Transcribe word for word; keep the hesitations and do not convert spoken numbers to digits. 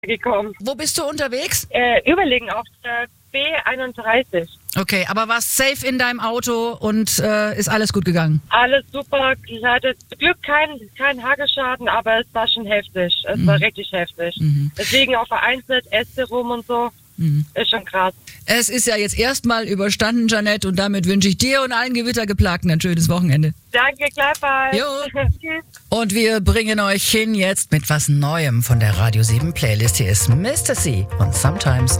gekommen. Wo bist du unterwegs? Äh, überlegen auf der B einunddreißig. Okay, aber warst safe in deinem Auto und äh, ist alles gut gegangen? Alles super. Ich hatte zum Glück keinen kein Hagelschaden, aber es war schon heftig. Es Mhm. war richtig heftig. Mhm. Deswegen auch vereinzelt Äste rum und so. Mhm. Ist schon krass. Es ist ja jetzt erstmal überstanden, Jeanette, und damit wünsche ich dir und allen Gewittergeplagten ein schönes Wochenende. Danke, gleichfalls. Jo. Tschüss. Und wir bringen euch hin jetzt mit was Neuem von der Radio sieben Playlist. Hier ist Mister C und Sometimes